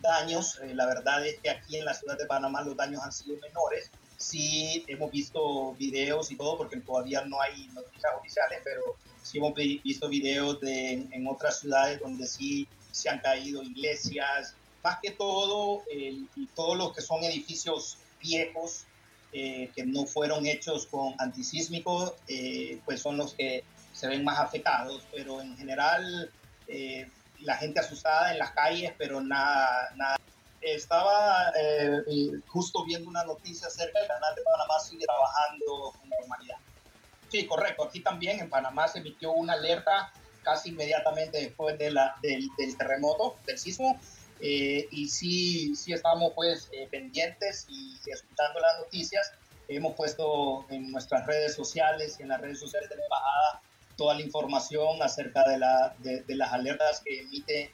daños, la verdad es que aquí en la ciudad de Panamá los daños han sido menores. Sí hemos visto videos y todo, porque todavía no hay noticias oficiales, pero sí hemos visto videos en otras ciudades donde sí se han caído iglesias, más que todo, todos los que son edificios viejos que no fueron hechos con antisísmico, pues son los que se ven más afectados, pero en general la gente asustada en las calles, pero nada. Estaba justo viendo una noticia acerca del canal de Panamá sigue trabajando con normalidad. Sí, correcto. Aquí también en Panamá se emitió una alerta casi inmediatamente después del terremoto, del sismo, y sí estamos pues pendientes y escuchando las noticias. Hemos puesto en nuestras redes sociales y en las redes sociales de la embajada toda la información acerca de las alertas que emite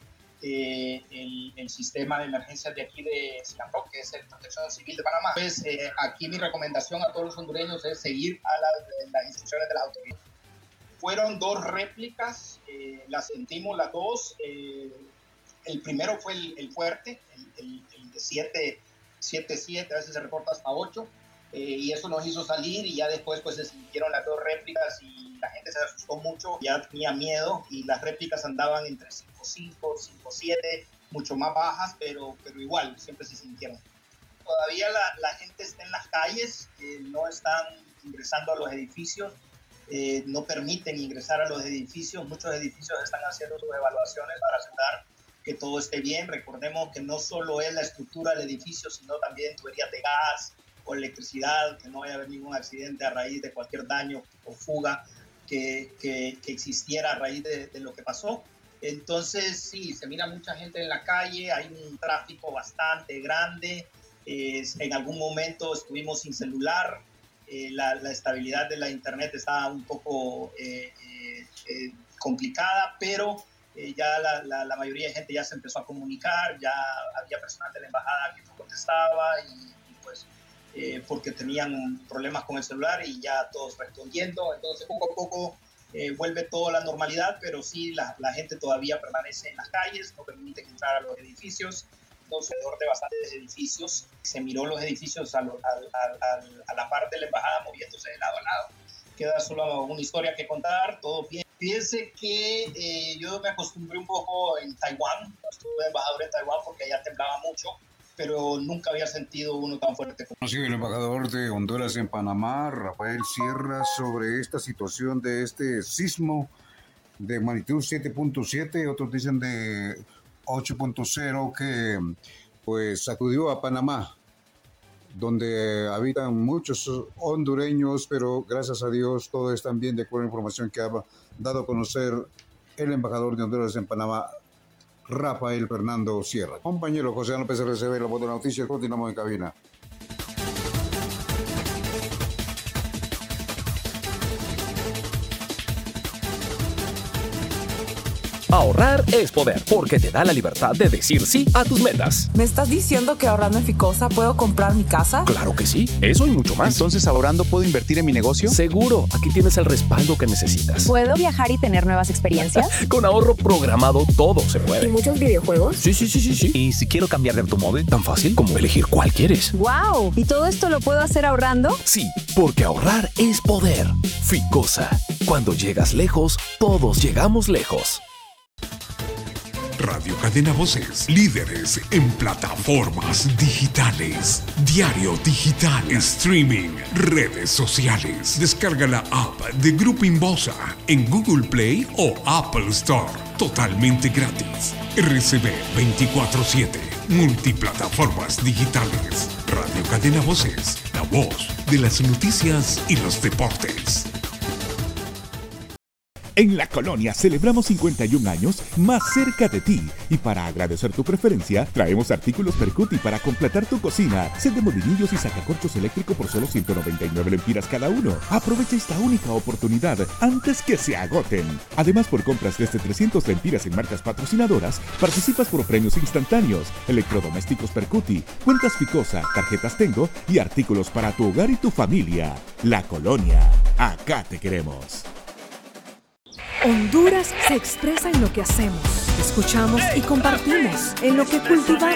el sistema de emergencias de aquí de CIANPRO, que es el Protección Civil de Panamá. Pues aquí mi recomendación a todos los hondureños es seguir a las instrucciones de las autoridades. Fueron 2 réplicas, las sentimos las 2. El primero fue el fuerte, el de 7.7, a veces se reporta hasta 8, y eso nos hizo salir, y ya después pues se sintieron las 2 réplicas y la gente se asustó mucho, ya tenía miedo, y las réplicas andaban entre 5.5, 5.7, mucho más bajas, pero igual, siempre se sintieron. Todavía la gente está en las calles, no están ingresando a los edificios, no permiten ingresar a los edificios. Muchos edificios están haciendo sus evaluaciones para asegurar que todo esté bien. Recordemos que no solo es la estructura del edificio, sino también tuberías de gas o electricidad, que no vaya a haber ningún accidente a raíz de cualquier daño o fuga que existiera a raíz de lo que pasó. Entonces, sí, se mira mucha gente en la calle, hay un tráfico bastante grande. En algún momento estuvimos sin celular, la estabilidad de la internet estaba un poco complicada, pero ya la mayoría de gente ya se empezó a comunicar, ya había personal de la embajada que no contestaba y pues porque tenían problemas con el celular, y ya todos respondiendo. Entonces poco a poco vuelve toda la normalidad, pero sí la gente todavía permanece en las calles, no permiten entrar a los edificios. Alrededor de bastantes edificios, se miró los edificios a la par de la embajada moviéndose de lado a lado. Queda solo una historia que contar, todo bien. Fíjense que yo me acostumbré un poco en Taiwán, estuve embajador en Taiwán porque allá temblaba mucho, pero nunca había sentido uno tan fuerte. Ha sido el embajador de Honduras en Panamá, Rafael Sierra, sobre esta situación de este sismo de magnitud 7.7, otros dicen de 8.0, que pues sacudió a Panamá, donde habitan muchos hondureños, pero gracias a Dios todo está bien, de acuerdo a la información que ha dado a conocer el embajador de Honduras en Panamá, Rafael Fernando Sierra. Compañero José López RCB, la voz de la noticia, continuamos en cabina. Ahorrar es poder, porque te da la libertad de decir sí a tus metas. ¿Me estás diciendo que ahorrando en Ficosa puedo comprar mi casa? Claro que sí, eso y mucho más. Entonces, ¿ahorrando puedo invertir en mi negocio? Seguro, aquí tienes el respaldo que necesitas. ¿Puedo viajar y tener nuevas experiencias? Con ahorro programado todo se puede. ¿Y muchos videojuegos? Sí. ¿Y si quiero cambiar de automóvil? Tan fácil como elegir cuál quieres. ¡Wow! ¿Y todo esto lo puedo hacer ahorrando? Sí, porque ahorrar es poder. Ficosa, cuando llegas lejos, todos llegamos lejos. Radio Cadena Voces, líderes en plataformas digitales, diario digital, streaming, redes sociales. Descarga la app de Grupo Inbosa en Google Play o Apple Store, totalmente gratis. RCB 24/7, multiplataformas digitales. Radio Cadena Voces, la voz de las noticias y los deportes. En La Colonia celebramos 51 años más cerca de ti. Y para agradecer tu preferencia, traemos artículos Percuti para completar tu cocina. Set de molinillos y sacacorchos eléctrico por solo 199 lempiras cada uno. Aprovecha esta única oportunidad antes que se agoten. Además, por compras desde 300 lempiras en marcas patrocinadoras, participas por premios instantáneos, electrodomésticos Percuti, cuentas Ficosa, tarjetas Tengo y artículos para tu hogar y tu familia. La Colonia, acá te queremos. Honduras se expresa en lo que hacemos, escuchamos y compartimos, en lo que cultivamos.